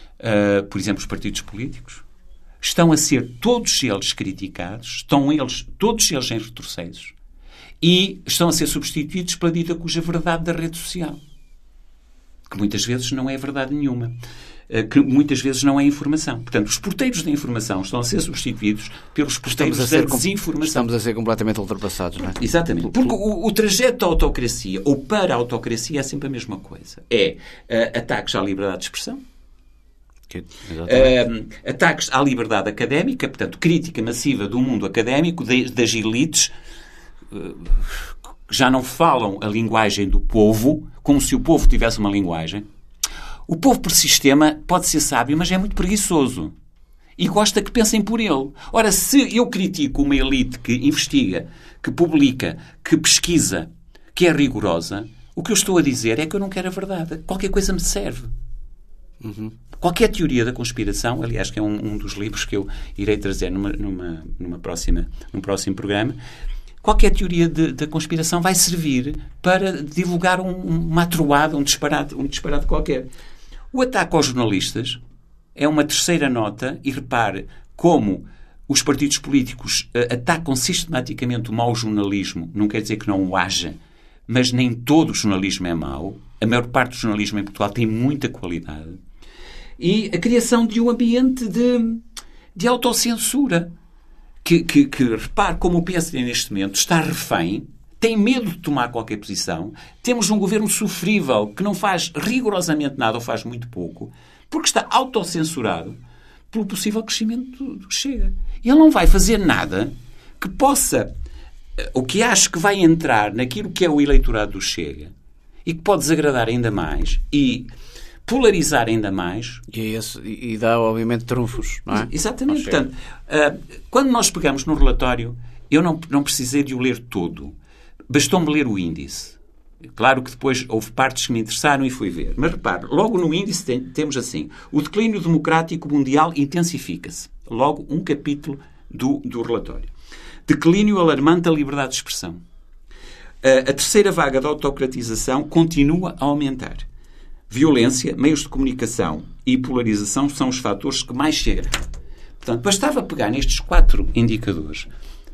uh, por exemplo, os partidos políticos, estão a ser todos eles criticados, estão eles, todos eles em retrocessos e estão a ser substituídos pela dita cuja verdade da rede social, que muitas vezes não é verdade nenhuma, que muitas vezes não é informação. Portanto, os porteiros da informação estão a ser substituídos pelos porteiros da desinformação. Estamos a ser completamente ultrapassados, não é? Exatamente. Porque o, o trajeto da autocracia, ou para a autocracia, é sempre a mesma coisa. É uh, ataques à liberdade de expressão, que, uh, ataques à liberdade académica, portanto, crítica massiva do mundo académico, de, das elites, uh, que já não falam a linguagem do povo, como se o povo tivesse uma linguagem. O povo, por sistema, pode ser sábio, mas é muito preguiçoso. E gosta que pensem por ele. Ora, se eu critico uma elite que investiga, que publica, que pesquisa, que é rigorosa, o que eu estou a dizer é que eu não quero a verdade. Qualquer coisa me serve. Uhum. Qualquer teoria da conspiração, aliás, que é um, um dos livros que eu irei trazer numa, numa, numa próxima, num próximo programa, qualquer teoria de, de conspiração vai servir para divulgar um, uma atruada, um disparate, um disparate qualquer. O ataque aos jornalistas é uma terceira nota, e repare como os partidos políticos uh, atacam sistematicamente o mau jornalismo. Não quer dizer que não o haja, mas nem todo o jornalismo é mau. A maior parte do jornalismo em Portugal tem muita qualidade. E a criação de um ambiente de, de autocensura. Que, que, que, repare como o P S D neste momento está refém, tem medo de tomar qualquer posição. Temos um governo sofrível que não faz rigorosamente nada ou faz muito pouco, porque está autocensurado pelo possível crescimento do, do Chega. Ele não vai fazer nada que possa, ou que ache que vai entrar naquilo que é o eleitorado do Chega e que pode desagradar ainda mais e polarizar ainda mais. E, esse, e dá, obviamente, trunfos, não é? Exatamente. Portanto, uh, quando nós pegamos no relatório, eu não, não precisei de o ler todo. Bastou-me ler o índice. Claro que depois houve partes que me interessaram e fui ver. Mas repare, logo no índice tem, temos assim: o declínio democrático mundial intensifica-se. Logo um capítulo do, do relatório. Declínio alarmante da liberdade de expressão. Uh, a terceira vaga da autocratização continua a aumentar. Violência, meios de comunicação e polarização são os fatores que mais se agravam. Portanto, bastava pegar nestes quatro indicadores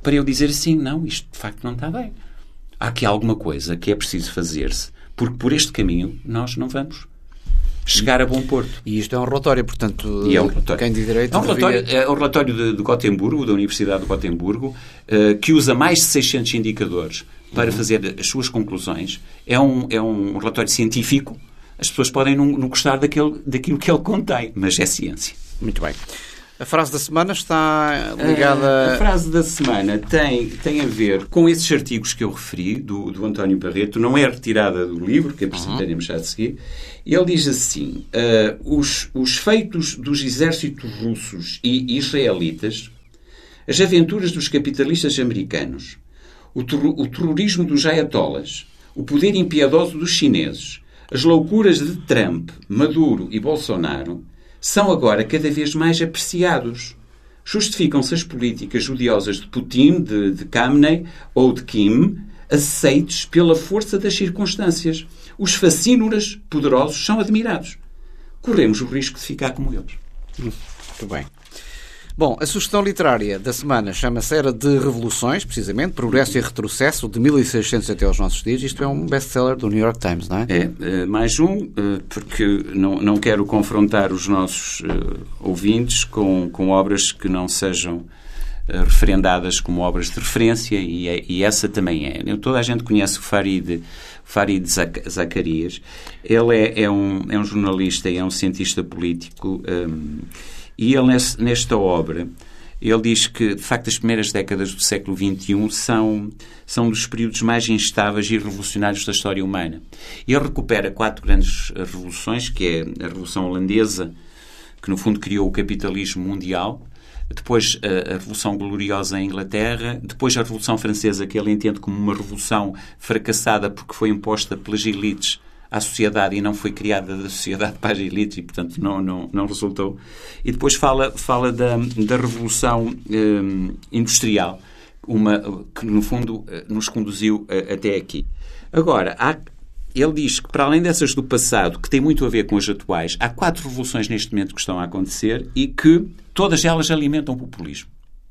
para eu dizer assim, não, isto de facto não está bem. Há aqui alguma coisa que é preciso fazer-se, porque por este caminho nós não vamos chegar a bom porto. E isto é um relatório, portanto, e é um relatório. Quem de direito... É um relatório, devia... é um relatório de, de Gotemburgo, da Universidade de Gotemburgo, uh, que usa mais de seiscentos indicadores para uhum. fazer as suas conclusões. É um, é um relatório científico. As pessoas podem não, não gostar daquele, daquilo que ele contém, mas é ciência. Muito bem. A frase da semana está ligada... A frase da semana tem, tem a ver com esses artigos que eu referi, do, do António Barreto, não é retirada do livro, que apresentaremos já a seguir. Ele diz assim, uh, os, os feitos dos exércitos russos e israelitas, as aventuras dos capitalistas americanos, o, ter, o terrorismo dos ayatollahs, o poder impiedoso dos chineses, as loucuras de Trump, Maduro e Bolsonaro, são agora cada vez mais apreciados. Justificam-se as políticas odiosas de Putin, de, de Khamenei ou de Kim, aceites pela força das circunstâncias. Os fascínoras poderosos são admirados. Corremos o risco de ficar como eles. Muito bem. Bom, a sugestão literária da semana chama-se Era de Revoluções, precisamente, Progresso e Retrocesso, de mil e seiscentos até aos nossos dias. Isto é um best-seller do New York Times, não é? É, mais um, porque não, não quero confrontar os nossos ouvintes com, com obras que não sejam referendadas como obras de referência, e, é, e essa também é. Toda a gente conhece o Farid, Farid Zacarias. Ele é, é, um, é um jornalista e é um cientista político, um, e ele, nesse, nesta obra, ele diz que, de facto, as primeiras décadas do século vinte e um são, são dos períodos mais instáveis e revolucionários da história humana. E ele recupera quatro grandes revoluções, que é a Revolução Holandesa, que, no fundo, criou o capitalismo mundial, depois a, a Revolução Gloriosa em Inglaterra, depois a Revolução Francesa, que ele entende como uma revolução fracassada porque foi imposta pelas elites à sociedade e não foi criada da sociedade para as elites e, portanto, não, não, não resultou. E depois fala, fala da, da Revolução um, Industrial, uma, que, no fundo, nos conduziu a, até aqui. Agora, há, ele diz que, para além dessas do passado, que tem muito a ver com as atuais, há quatro revoluções neste momento que estão a acontecer e que todas elas alimentam o populismo.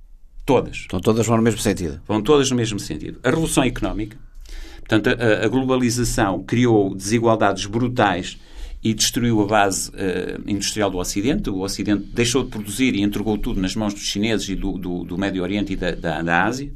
Todas. Então todas vão no mesmo sentido. Vão todas no mesmo sentido. A Revolução Económica. Portanto, a, a globalização criou desigualdades brutais e destruiu a base uh, industrial do Ocidente. O Ocidente deixou de produzir e entregou tudo nas mãos dos chineses e do, do, do Médio Oriente e da, da, da Ásia.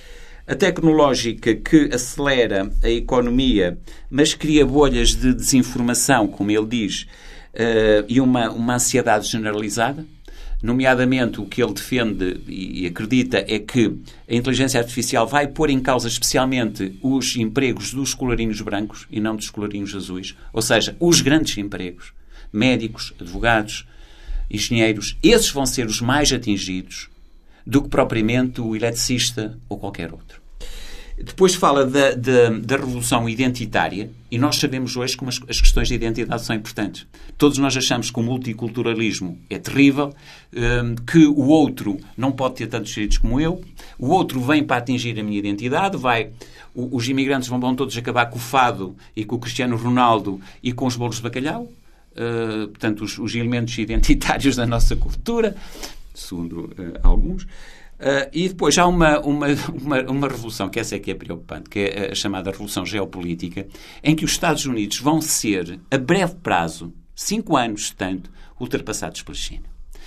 A tecnológica, que acelera a economia, mas cria bolhas de desinformação, como ele diz, uh, e uma, uma ansiedade generalizada. Nomeadamente, o que ele defende e acredita é que a inteligência artificial vai pôr em causa especialmente os empregos dos colarinhos brancos e não dos colarinhos azuis. Ou seja, os grandes empregos, médicos, advogados, engenheiros, esses vão ser os mais atingidos do que propriamente o eletricista ou qualquer outro. Depois fala da, da, da revolução identitária, e nós sabemos hoje como as, as questões de identidade são importantes. Todos nós achamos que o multiculturalismo é terrível, um, que o outro não pode ter tantos direitos como eu, o outro vem para atingir a minha identidade, vai, o, os imigrantes vão, vão todos acabar com o fado e com o Cristiano Ronaldo e com os bolos de bacalhau, uh, portanto, os, os elementos identitários da nossa cultura, segundo uh, alguns. Uh, e depois há uma, uma, uma, uma revolução, que essa é que é preocupante, que é a chamada revolução geopolítica, em que os Estados Unidos vão ser, a breve prazo, cinco anos, tanto, ultrapassados pela China.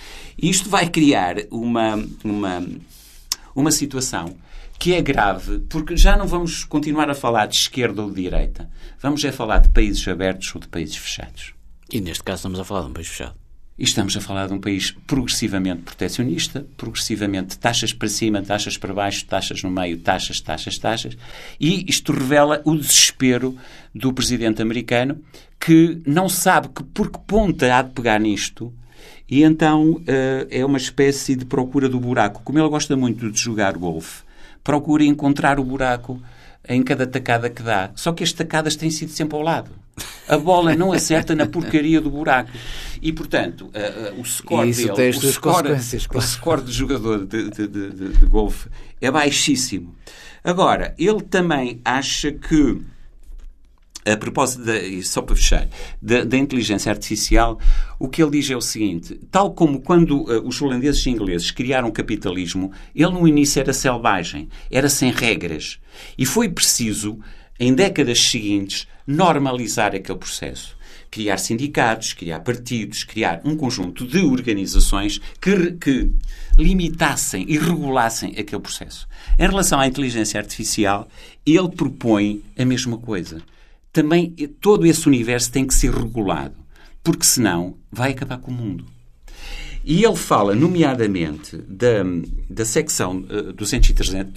E isto vai criar uma, uma, uma situação que é grave, porque já não vamos continuar a falar de esquerda ou de direita. Vamos é falar de países abertos ou de países fechados. E neste caso estamos a falar de um país fechado. E estamos a falar de um país progressivamente protecionista, progressivamente taxas para cima, taxas para baixo, taxas no meio, taxas, taxas, taxas. E isto revela o desespero do presidente americano, que não sabe que por que ponta há de pegar nisto, e então uh, é uma espécie de procura do buraco. Como ele gosta muito de jogar golfe, procura encontrar o buraco em cada tacada que dá. Só que as tacadas têm sido sempre ao lado. A bola não acerta na porcaria do buraco. E, portanto, uh, uh, o score isso dele, tem as o, suas score, consequências, claro. o score de jogador de, de, de, de, de golfe é baixíssimo. Agora, ele também acha que a propósito, de, só para fechar, da, da inteligência artificial, o que ele diz é o seguinte: tal como quando uh, os holandeses e ingleses criaram o capitalismo, ele no início era selvagem, era sem regras. E foi preciso, em décadas seguintes, normalizar aquele processo. Criar sindicatos, criar partidos, criar um conjunto de organizações que, que limitassem e regulassem aquele processo. Em relação à inteligência artificial, ele propõe a mesma coisa. Também todo esse universo tem que ser regulado, porque senão vai acabar com o mundo. E ele fala, nomeadamente, da, da secção uh, duzentos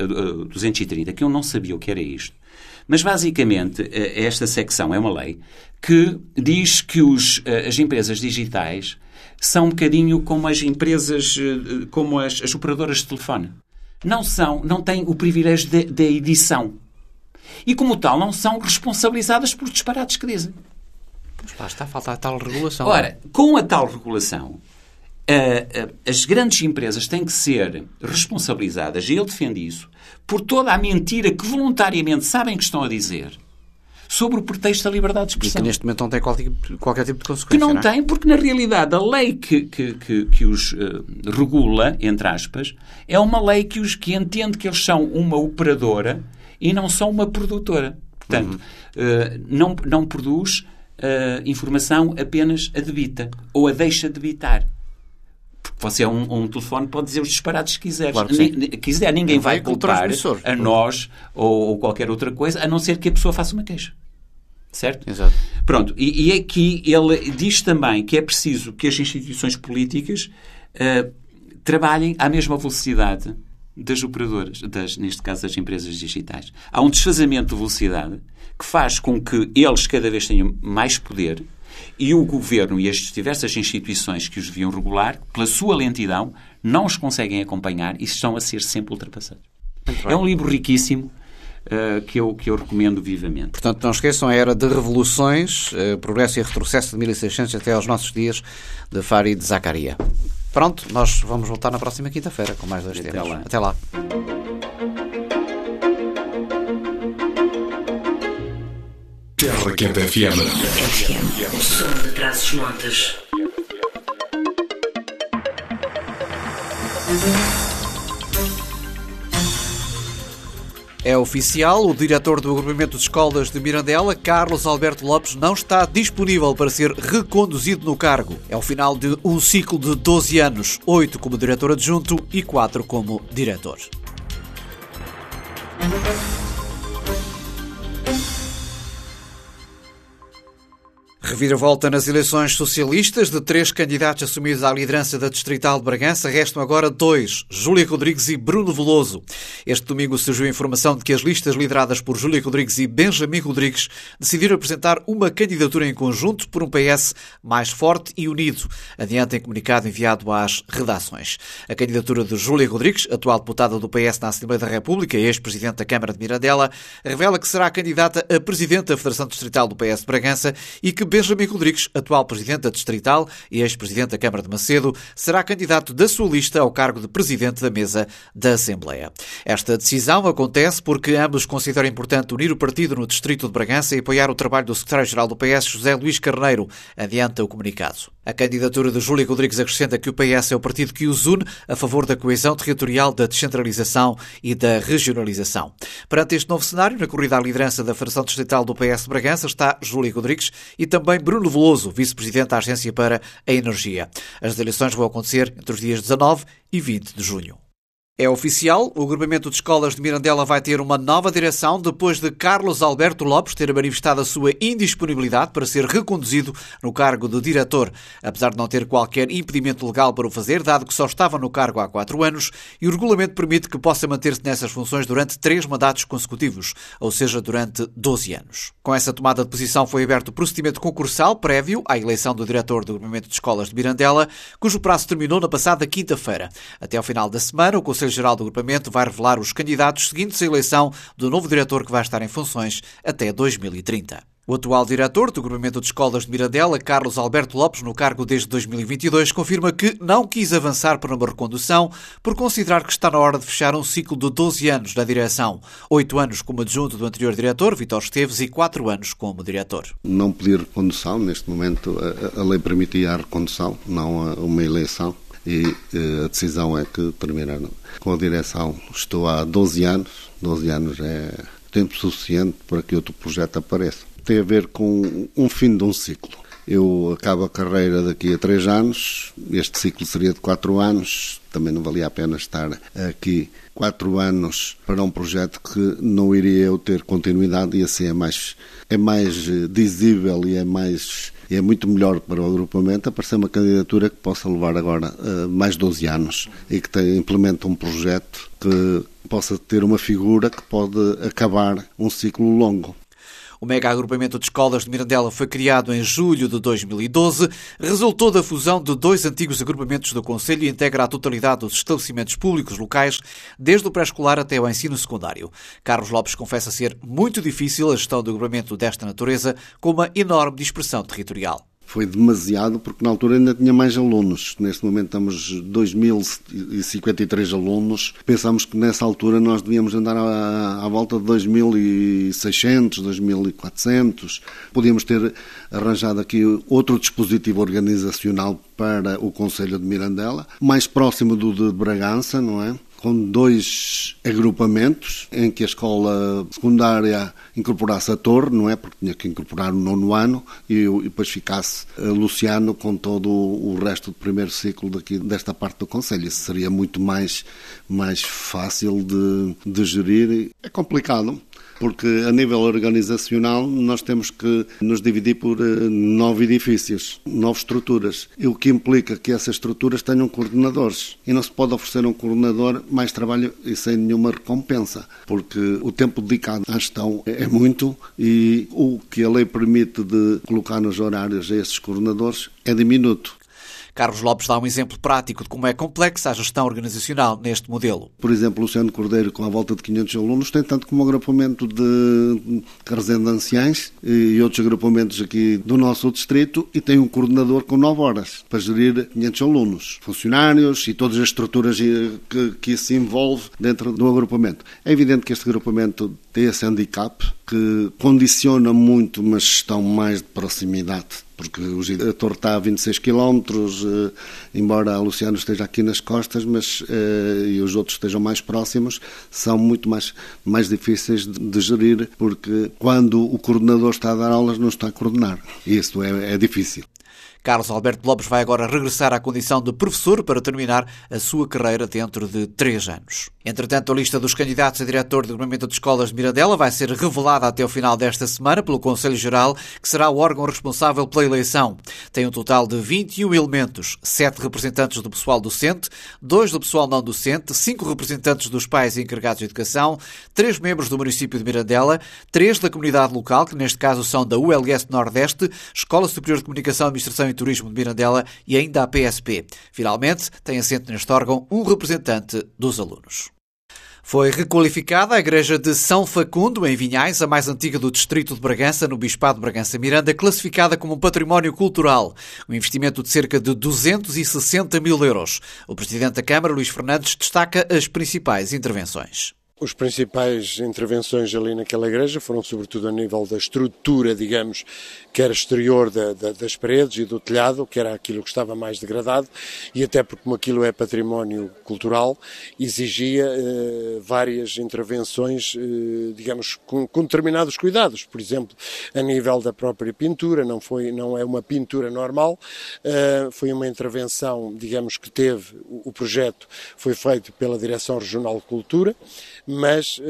e trinta, que eu não sabia o que era isto, mas basicamente uh, esta secção é uma lei que diz que os, uh, as empresas digitais são um bocadinho como as empresas, uh, como as, as operadoras de telefone. Não são, não têm o privilégio da edição. E, como tal, não são responsabilizadas por disparates que dizem. Pois lá está a faltar a tal regulação. Ora, com a tal regulação, uh, uh, as grandes empresas têm que ser responsabilizadas, e ele defende isso, por toda a mentira que voluntariamente sabem que estão a dizer sobre o pretexto da liberdade de expressão. E que neste momento não tem qualquer, qualquer tipo de consequência. Que não, não é? tem, porque na realidade a lei que, que, que, que os uh, regula, entre aspas, é uma lei que, os, que entende que eles são uma operadora e não são uma produtora. Portanto, uhum. uh, não, não produz uh, informação, apenas a debita ou a deixa debitar. Porque você, a um, um telefone, pode dizer os disparates que quiser. Claro que N- quiser, ninguém não vai culpar a nós ou, ou qualquer outra coisa, a não ser que a pessoa faça uma queixa. Certo? Exato. Pronto. E, e aqui ele diz também que é preciso que as instituições políticas uh, trabalhem à mesma velocidade das operadoras, das, neste caso das empresas digitais. Há um desfazamento de velocidade que faz com que eles cada vez tenham mais poder e o governo e as diversas instituições que os deviam regular, pela sua lentidão, não os conseguem acompanhar e estão a ser sempre ultrapassados. É um livro riquíssimo uh, que, eu, que eu recomendo vivamente. Portanto, não esqueçam a era de revoluções, uh, progresso e retrocesso de mil e seiscentos até aos nossos dias, de Farid Zakaria. Pronto, nós vamos voltar na próxima quinta-feira com mais dois Até temas. lá. Até lá. Terra Quente F M. F M. O som de Trás-os-Montes. É oficial, o diretor do agrupamento de escolas de Mirandela, Carlos Alberto Lopes, não está disponível para ser reconduzido no cargo. É o final de um ciclo de doze anos, oito como diretor adjunto e quatro como diretor. Reviravolta nas eleições socialistas. De três candidatos assumidos à liderança da Distrital de Bragança, restam agora dois, Júlia Rodrigues e Bruno Veloso. Este domingo surgiu a informação de que as listas lideradas por Júlia Rodrigues e Benjamin Rodrigues decidiram apresentar uma candidatura em conjunto por um P S mais forte e unido, adianta em comunicado enviado às redações. A candidatura de Júlia Rodrigues, atual deputada do P S na Assembleia da República e ex-presidente da Câmara de Mirandela, revela que será candidata a presidente da Federação Distrital do P S de Bragança e que Benjamin Rodrigues, atual presidente da Distrital e ex-presidente da Câmara de Macedo, será candidato da sua lista ao cargo de presidente da mesa da Assembleia. Esta decisão acontece porque ambos consideram importante unir o partido no distrito de Bragança e apoiar o trabalho do secretário-geral do P S, José Luís Carneiro, adianta o comunicado. A candidatura de Júlia Rodrigues acrescenta que o P S é o partido que os une a favor da coesão territorial, da descentralização e da regionalização. Perante este novo cenário, na corrida à liderança da Federação Distrital do P S de Bragança está Júlia Rodrigues e também Bruno Veloso, vice-presidente da Agência para a Energia. As eleições vão acontecer entre os dias dezanove e vinte de junho. É oficial, o agrupamento de escolas de Mirandela vai ter uma nova direção depois de Carlos Alberto Lopes ter manifestado a sua indisponibilidade para ser reconduzido no cargo de diretor, apesar de não ter qualquer impedimento legal para o fazer, dado que só estava no cargo há quatro anos e o regulamento permite que possa manter-se nessas funções durante três mandatos consecutivos, ou seja, durante doze anos. Com essa tomada de posição foi aberto o procedimento concursal prévio à eleição do diretor do agrupamento de escolas de Mirandela, cujo prazo terminou na passada quinta-feira. Até ao final da semana, o Conselho Geral do Agrupamento vai revelar os candidatos seguintes à eleição do novo diretor que vai estar em funções até dois mil e trinta. O atual diretor do Agrupamento de Escolas de Mirandela, Carlos Alberto Lopes, no cargo desde dois mil e vinte e dois, confirma que não quis avançar para uma recondução por considerar que está na hora de fechar um ciclo de doze anos na direção. oito anos como adjunto do anterior diretor, Vítor Esteves, e quatro anos como diretor. Não pedir recondução, neste momento a, a lei permitia a recondução, não a, uma eleição, e a decisão é que terminaram com a direção. Estou há doze anos, doze anos é tempo suficiente para que outro projeto apareça. Tem a ver com um fim de um ciclo. Eu acabo a carreira daqui a três anos, este ciclo seria de quatro anos, também não valia a pena estar aqui quatro anos para um projeto que não iria eu ter continuidade, e assim é mais, é mais visível e é, mais, é muito melhor para o agrupamento aparecer uma candidatura que possa levar agora uh, mais doze anos e que tem, implementa um projeto que possa ter uma figura que pode acabar um ciclo longo. O mega agrupamento de escolas de Mirandela foi criado em julho de dois mil e doze, resultou da fusão de dois antigos agrupamentos do concelho e integra a totalidade dos estabelecimentos públicos locais, desde o pré-escolar até ao ensino secundário. Carlos Lopes confessa ser muito difícil a gestão do agrupamento desta natureza, com uma enorme dispersão territorial. Foi demasiado, porque na altura ainda tinha mais alunos. Neste momento estamos dois mil e cinquenta e três alunos. Pensamos que nessa altura nós devíamos andar à, à volta de dois mil e seiscentos, dois mil e quatrocentos. Podíamos ter arranjado aqui outro dispositivo organizacional para o Concelho de Mirandela, mais próximo do de Bragança, não é? Com dois agrupamentos, em que a escola secundária incorporasse a torre, não é? Porque tinha que incorporar o nono ano, e depois ficasse Luciano com todo o resto do primeiro ciclo daqui, desta parte do concelho. Isso seria muito mais, mais fácil de, de gerir. É complicado, porque a nível organizacional nós temos que nos dividir por nove edifícios, nove estruturas, o que implica que essas estruturas tenham coordenadores. E não se pode oferecer a um coordenador mais trabalho e sem nenhuma recompensa, porque o tempo dedicado à gestão é muito, e o que a lei permite de colocar nos horários a esses coordenadores é diminuto. Carlos Lopes dá um exemplo prático de como é complexa a gestão organizacional neste modelo. Por exemplo, o Luciano Cordeiro, com a volta de quinhentos alunos, tem tanto como um agrupamento de Carrasende de Anciães e outros agrupamentos aqui do nosso distrito, e tem um coordenador com nove horas para gerir quinhentos alunos, funcionários e todas as estruturas que, que isso envolve dentro do agrupamento. É evidente que este agrupamento tem esse handicap que condiciona muito uma gestão mais de proximidade, porque a torre está a vinte e seis quilómetros, embora a Luciano esteja aqui nas costas, mas e os outros estejam mais próximos, são muito mais, mais difíceis de, de gerir, porque quando o coordenador está a dar aulas não está a coordenar. E isso é, é difícil. Carlos Alberto Lopes vai agora regressar à condição de professor para terminar a sua carreira dentro de três anos. Entretanto, a lista dos candidatos a diretor do Agrupamento de Escolas de Mirandela vai ser revelada até o final desta semana pelo Conselho Geral, que será o órgão responsável pela eleição. Tem um total de vinte e um elementos, sete representantes do pessoal docente, dois do pessoal não docente, cinco representantes dos pais e encarregados de educação, três membros do município de Mirandela, três da comunidade local, que neste caso são da U L S Nordeste, Escola Superior de Comunicação, Administração e Turismo de Mirandela e ainda a P S P. Finalmente, tem assento neste órgão um representante dos alunos. Foi requalificada a igreja de São Facundo, em Vinhais, a mais antiga do distrito de Bragança, no Bispado de Bragança-Miranda, classificada como um património cultural. Um investimento de cerca de duzentos e sessenta mil euros. O Presidente da Câmara, Luís Fernandes, destaca as principais intervenções. As principais intervenções ali naquela igreja foram sobretudo a nível da estrutura, digamos, que era exterior da, da, das paredes e do telhado, que era aquilo que estava mais degradado, e até porque como aquilo é património cultural, exigia eh, várias intervenções, eh, digamos, com, com determinados cuidados. Por exemplo, a nível da própria pintura, não, foi, não é uma pintura normal, eh, foi uma intervenção, digamos, que teve, o, o projeto foi feito pela Direção Regional de Cultura, mas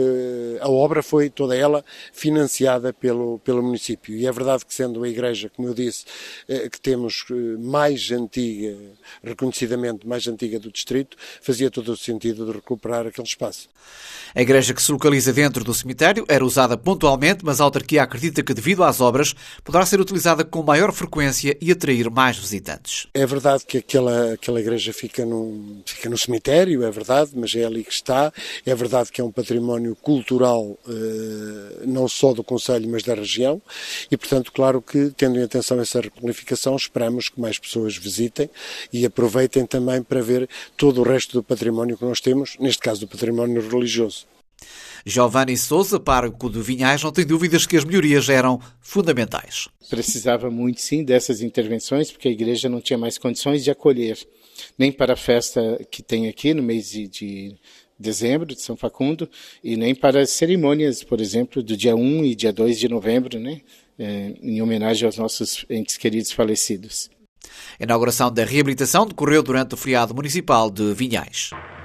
uh, a obra foi toda ela financiada pelo, pelo município. E é verdade que, sendo a igreja, como eu disse, uh, que temos uh, mais antiga, reconhecidamente mais antiga do distrito, fazia todo o sentido de recuperar aquele espaço. A igreja, que se localiza dentro do cemitério, era usada pontualmente, mas a autarquia acredita que, devido às obras, poderá ser utilizada com maior frequência e atrair mais visitantes. É verdade que aquela, aquela igreja fica, num, fica no cemitério, é verdade, mas é ali que está. É verdade verdade que é um património cultural não só do Concelho, mas da região, e portanto, claro que, tendo em atenção essa requalificação, esperamos que mais pessoas visitem e aproveitem também para ver todo o resto do património que nós temos, neste caso do património religioso. Giovanni Sousa, pároco de Vinhais, não tem dúvidas que as melhorias eram fundamentais. Precisava muito, sim, dessas intervenções, porque a igreja não tinha mais condições de acolher, nem para a festa que tem aqui no mês de, de dezembro, de São Facundo, e nem para as cerimônias, por exemplo, do dia um e dia dois de novembro, né, em homenagem aos nossos entes queridos falecidos. A inauguração da reabilitação decorreu durante o feriado municipal de Vinhais.